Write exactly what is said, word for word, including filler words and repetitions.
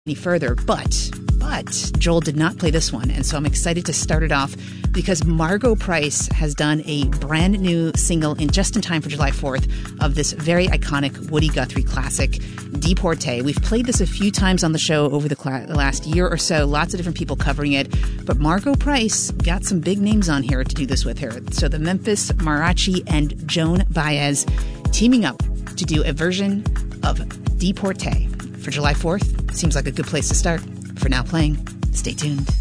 any further, but but Joel did not play this one, and so I'm excited to start it off because Margo Price has done a brand new single in just in time for July fourth of this very iconic Woody Guthrie classic, Deportee. We've played this a few times on the show over the cl- last year or so, lots of different people covering it, but Margo Price got some big names on here to do this with her. So the Memphis Mariachi and Joan Baez teaming up to do a version of Deportee for July fourth. Seems like a good place to start. For now playing, stay tuned.